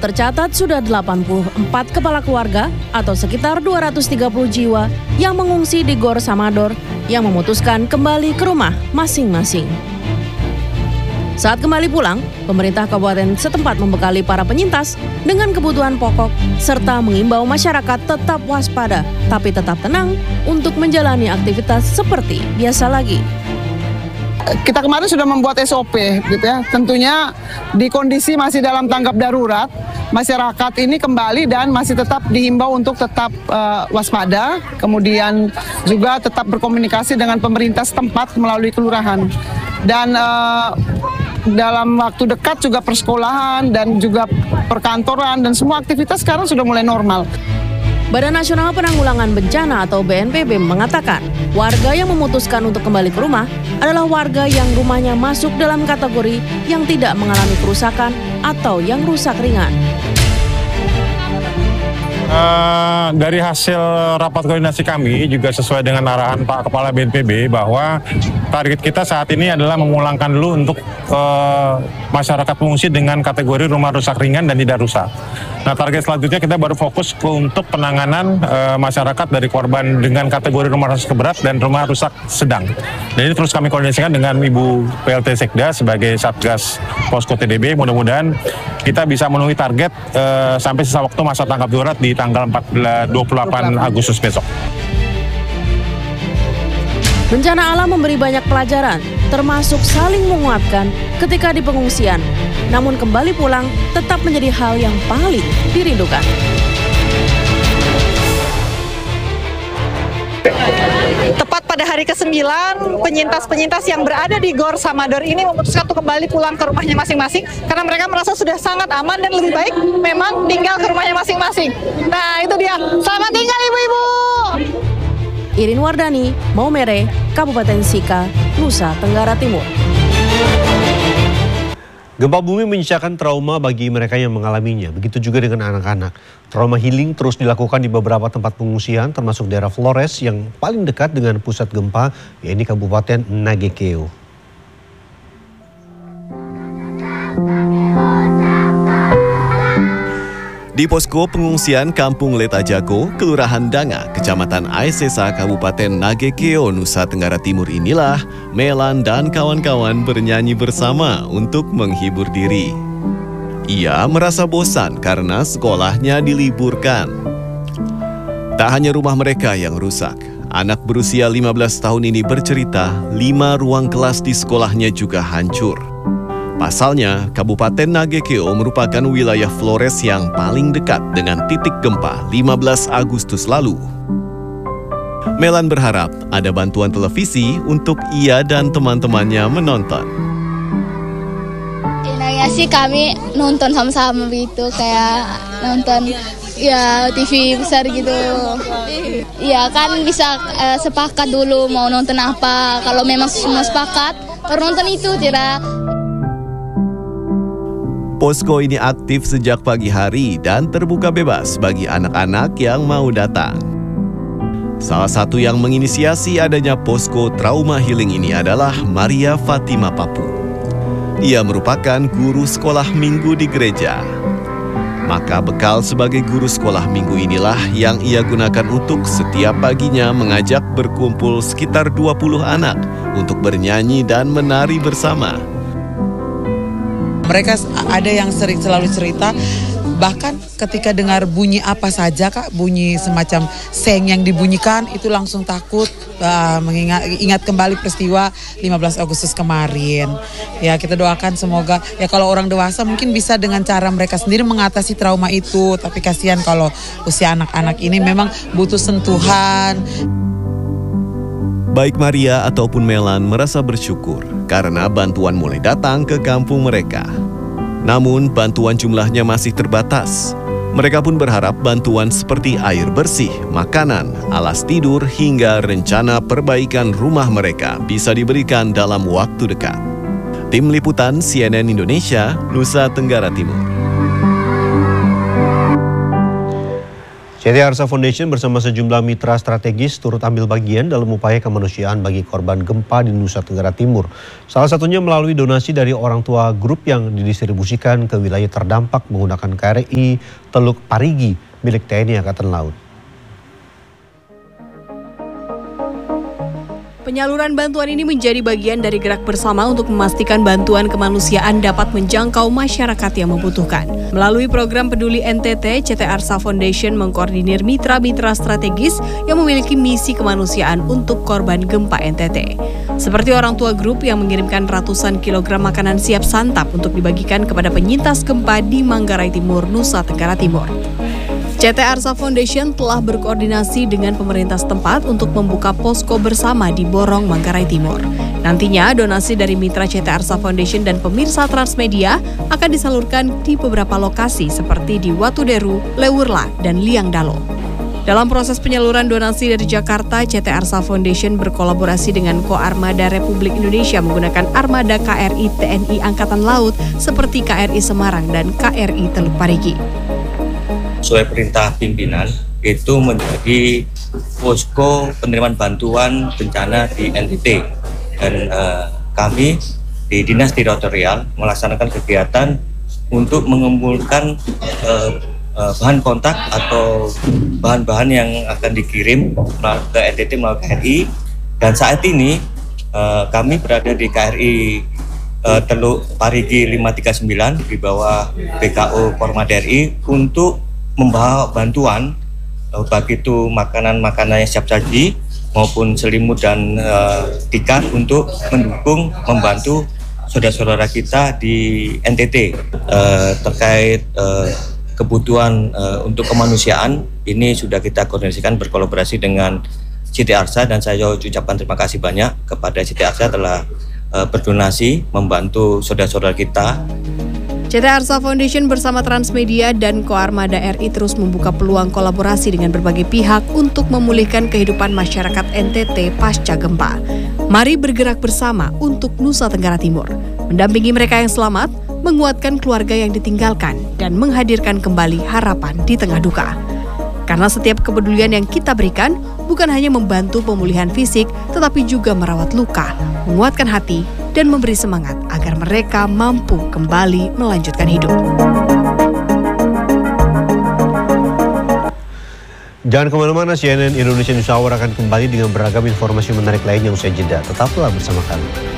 tercatat sudah 84 kepala keluarga atau sekitar 230 jiwa yang mengungsi di Gor Samador yang memutuskan kembali ke rumah masing-masing. Saat kembali pulang, pemerintah kabupaten setempat membekali para penyintas dengan kebutuhan pokok serta mengimbau masyarakat tetap waspada tapi tetap tenang untuk menjalani aktivitas seperti biasa lagi. Kita kemarin sudah membuat SOP gitu ya. Tentunya di kondisi masih dalam tanggap darurat, masyarakat ini kembali dan masih tetap dihimbau untuk tetap waspada, kemudian juga tetap berkomunikasi dengan pemerintah setempat melalui kelurahan. Dan dalam waktu dekat juga persekolahan dan juga perkantoran dan semua aktivitas sekarang sudah mulai normal. Badan Nasional Penanggulangan Bencana atau BNPB mengatakan, warga yang memutuskan untuk kembali ke rumah adalah warga yang rumahnya masuk dalam kategori yang tidak mengalami kerusakan atau yang rusak ringan. Dari hasil rapat koordinasi kami juga sesuai dengan arahan Pak Kepala BNPB bahwa target kita saat ini adalah memulangkan dulu untuk masyarakat pengungsi dengan kategori rumah rusak ringan dan tidak rusak. Nah, target selanjutnya kita baru fokus untuk penanganan masyarakat dari korban dengan kategori rumah rusak berat dan rumah rusak sedang. Dan ini terus kami koordinasikan dengan Ibu PLT Sekda sebagai Satgas Posko TDB. Mudah-mudahan kita bisa memenuhi target sampai sisa waktu masa tanggap darurat di tanggal 28 Agustus besok. Bencana alam memberi banyak pelajaran, termasuk saling menguatkan ketika di pengungsian. Namun kembali pulang tetap menjadi hal yang paling dirindukan. Tepat pada hari ke-9, penyintas-penyintas yang berada di Gor Samador ini memutuskan untuk kembali pulang ke rumahnya masing-masing karena mereka merasa sudah sangat aman dan lebih baik memang tinggal ke rumahnya masing-masing. Nah, itu dia. Selamat tinggal ibu-ibu. Irin Wardani, Maumere, Kabupaten Sika, Nusa Tenggara Timur. Gempa bumi menyisakan trauma bagi mereka yang mengalaminya. Begitu juga dengan anak-anak. Trauma healing terus dilakukan di beberapa tempat pengungsian, termasuk daerah Flores yang paling dekat dengan pusat gempa, yaitu Kabupaten Nagekeo. Di posko pengungsian Kampung Letajago, Kelurahan Danga, Kecamatan Aesesa, Kabupaten Nagekeo, Nusa Tenggara Timur inilah Melan dan kawan-kawan bernyanyi bersama untuk menghibur diri. Ia merasa bosan karena sekolahnya diliburkan. Tak hanya rumah mereka yang rusak, anak berusia 15 tahun ini bercerita 5 ruang kelas di sekolahnya juga hancur. Pasalnya, Kabupaten Nagekeo merupakan wilayah Flores yang paling dekat dengan titik gempa 15 Agustus lalu. Melan berharap ada bantuan televisi untuk ia dan teman-temannya menonton. Enaknya sih kami nonton sama-sama gitu, kayak nonton ya TV besar gitu. Ya kan bisa sepakat dulu mau nonton apa. Kalau memang semua sepakat, baru nonton itu tidak. Posko ini aktif sejak pagi hari dan terbuka bebas bagi anak-anak yang mau datang. Salah satu yang menginisiasi adanya posko trauma healing ini adalah Maria Fatima Papu. Ia merupakan guru sekolah minggu di gereja. Maka bekal sebagai guru sekolah minggu inilah yang ia gunakan untuk setiap paginya mengajak berkumpul sekitar 20 anak untuk bernyanyi dan menari bersama. Mereka ada yang selalu cerita, bahkan ketika dengar bunyi apa saja Kak, bunyi semacam seng yang dibunyikan itu langsung takut, ingat kembali peristiwa 15 Agustus kemarin. Ya kita doakan semoga ya kalau orang dewasa mungkin bisa dengan cara mereka sendiri mengatasi trauma itu, tapi kasihan kalau usia anak-anak ini memang butuh sentuhan. Baik Maria ataupun Melan merasa bersyukur karena bantuan mulai datang ke kampung mereka. Namun bantuan jumlahnya masih terbatas. Mereka pun berharap bantuan seperti air bersih, makanan, alas tidur hingga rencana perbaikan rumah mereka bisa diberikan dalam waktu dekat. Tim Liputan CNN Indonesia, Nusa Tenggara Timur. CT Arsa Foundation bersama sejumlah mitra strategis turut ambil bagian dalam upaya kemanusiaan bagi korban gempa di Nusa Tenggara Timur. Salah satunya melalui donasi dari orang tua grup yang didistribusikan ke wilayah terdampak menggunakan KRI Teluk Parigi milik TNI Angkatan Laut. Penyaluran bantuan ini menjadi bagian dari gerak bersama untuk memastikan bantuan kemanusiaan dapat menjangkau masyarakat yang membutuhkan. Melalui program Peduli NTT, CT Arsa Foundation mengkoordinir mitra-mitra strategis yang memiliki misi kemanusiaan untuk korban gempa NTT. Seperti orang tua grup yang mengirimkan ratusan kilogram makanan siap santap untuk dibagikan kepada penyintas gempa di Manggarai Timur, Nusa Tenggara Timur. CT Arsa Foundation telah berkoordinasi dengan pemerintah setempat untuk membuka posko bersama di Borong, Manggarai Timur. Nantinya donasi dari mitra CT Arsa Foundation dan pemirsa Transmedia akan disalurkan di beberapa lokasi seperti di Watuderu, Lewurla, dan Liangdalo. Dalam proses penyaluran donasi dari Jakarta, CT Arsa Foundation berkolaborasi dengan Koarmada Republik Indonesia menggunakan armada KRI TNI Angkatan Laut seperti KRI Semarang dan KRI Teluk Parigi. Sesuai perintah pimpinan, itu menjadi posko penerimaan bantuan bencana di NTT. Dan kami di Dinas Teritorial melaksanakan kegiatan untuk mengumpulkan bahan kontak atau bahan-bahan yang akan dikirim ke NTT melalui KRI. Dan saat ini kami berada di KRI Teluk Parigi 539 di bawah BKO Koarmada RI untuk membawa bantuan, baik itu makanan-makanan yang siap saji maupun selimut dan tikar untuk mendukung, membantu saudara-saudara kita di NTT. Terkait kebutuhan untuk kemanusiaan, ini sudah kita koordinasikan berkolaborasi dengan CT Arsa, dan saya ucapkan terima kasih banyak kepada CT Arsa telah berdonasi membantu saudara-saudara kita. CT Arsa Foundation bersama Transmedia dan Koarmada RI terus membuka peluang kolaborasi dengan berbagai pihak untuk memulihkan kehidupan masyarakat NTT pasca gempa. Mari bergerak bersama untuk Nusa Tenggara Timur, mendampingi mereka yang selamat, menguatkan keluarga yang ditinggalkan, dan menghadirkan kembali harapan di tengah duka. Karena setiap kepedulian yang kita berikan bukan hanya membantu pemulihan fisik, tetapi juga merawat luka, menguatkan hati, dan memberi semangat agar mereka mampu kembali melanjutkan hidup. Jangan kemana-mana, CNN Indonesia News Hour akan kembali dengan beragam informasi menarik lainnya usai jeda. Tetaplah bersama kami.